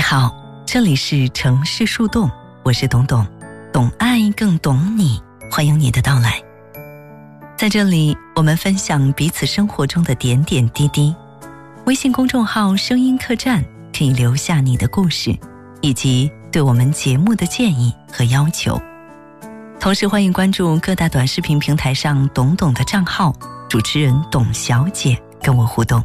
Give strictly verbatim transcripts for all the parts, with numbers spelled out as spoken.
好，这里是城市树洞，我是董董，懂爱更懂你，欢迎你的到来。在这里，我们分享彼此生活中的点点滴滴。微信公众号声音客栈可以留下你的故事，以及对我们节目的建议和要求。同时欢迎关注各大短视频平台上董董的账号，主持人董小姐跟我互动。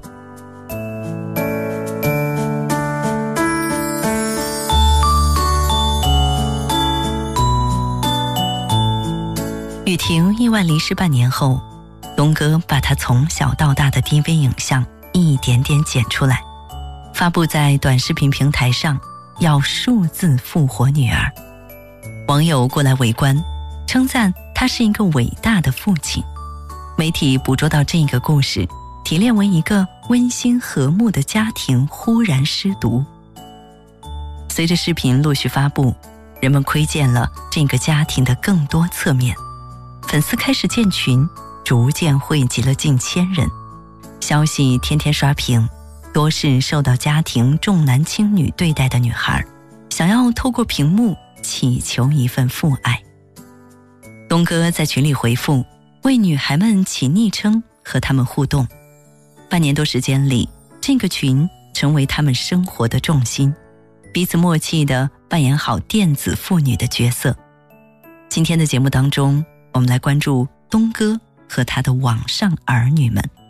雨婷意外离世半年后，东哥把他从小到大的 D V 影像一点点剪出来，发布在短视频平台上，要数字复活女儿。网友过来围观，称赞他是一个伟大的父亲。媒体捕捉到这个故事，提炼为一个温馨和睦的家庭忽然失独。随着视频陆续发布，人们窥见了这个家庭的更多侧面。粉丝开始建群，逐渐汇集了近千人，消息天天刷屏，多是受到家庭重男轻女对待的女孩，想要透过屏幕祈求一份父爱。东哥在群里回复，为女孩们起昵称，和她们互动。半年多时间里，这个群成为他们生活的重心，彼此默契地扮演好电子父女的角色。今天的节目当中，我们来关注东哥和他的网上儿女们。